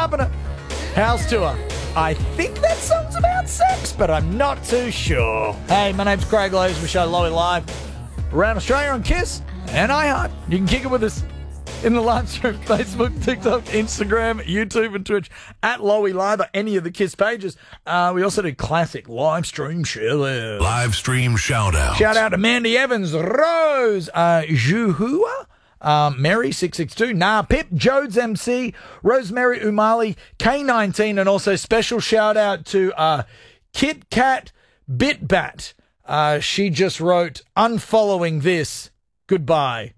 Carpenter. House Tour. I think that song's about sex, but I'm not too sure. Hey, my name's Craig Lowe's. We show Lowy Live around Australia on KISS and iHeart. You can kick it with us in the live stream, Facebook, TikTok, Instagram, YouTube, and Twitch at Lowy Live or any of the KISS pages. We also do classic live stream shout-outs. Live stream shout-outs. Shout out to Mandy Evans, Rose, Juhua, Mary662, Pip, Jodes MC, Rosemary Umali, K19, and also special shout out to Kit Kat Bitbat. She just wrote, unfollowing this, goodbye.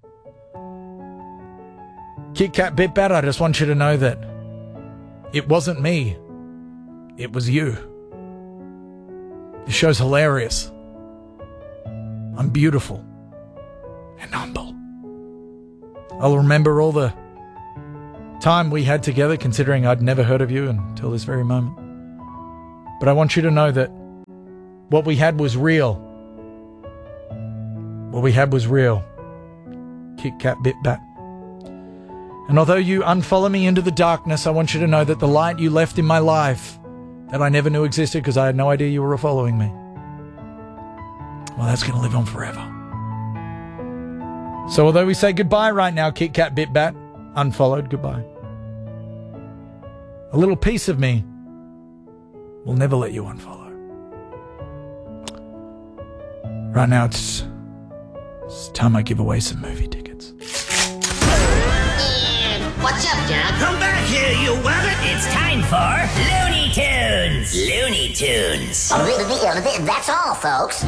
Kit Kat Bitbat, I just want you to know that it wasn't me. It was you. The show's hilarious. I'm beautiful and humble. I'll remember all the time we had together, considering I'd never heard of you until this very moment. But I want you to know that what we had was real. What we had was real. Kit Kat Bitbat. And although you unfollow me into the darkness, I want you to know that the light you left in my life that I never knew existed because I had no idea you were following me, well, that's going to live on forever. So although we say goodbye right now, Kit Kat Bitbat, unfollowed, goodbye, a little piece of me will never let you unfollow. Right now, it's time I give away some movie tickets. What's up, Doc? Come back here, you wabbit! It's time for Looney Tunes! Looney Tunes! That's all, folks.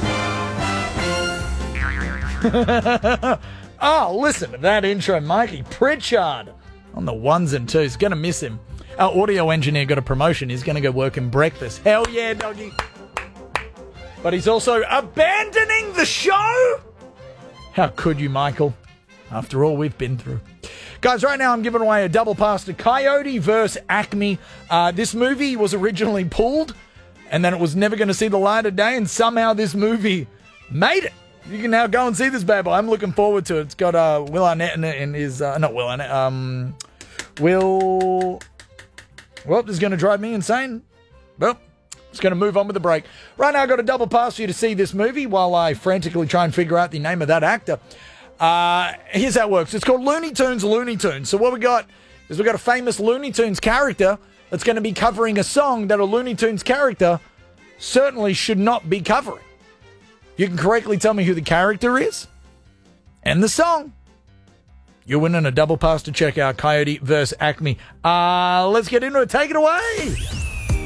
Oh, listen to that intro, Mikey Pritchard on the ones and twos. Gonna miss him. Our audio engineer got a promotion. He's gonna go work in breakfast. Hell yeah, doggy. But he's also abandoning the show? How could you, Michael? After all we've been through. Guys, right now I'm giving away a double pass to Coyote vs. Acme. This movie was originally pulled, and then it was never going to see the light of day, and somehow this movie made it. You can now go and see this bad boy. I'm looking forward to it. It's got Will Arnett in it, and is not Will Arnett. Well, this is going to drive me insane. Well, it's going to move on with the break. Right now I've got a double pass for you to see this movie while I frantically try and figure out the name of that actor. Here's how it works. It's called Looney Tunes, Looney Tunes. So what we got is we got a famous Looney Tunes character that's going to be covering a song that a Looney Tunes character certainly should not be covering. You can correctly tell me who the character is and the song. You're winning a double pass to check out Coyote vs. Acme. Let's get into it. Take it away.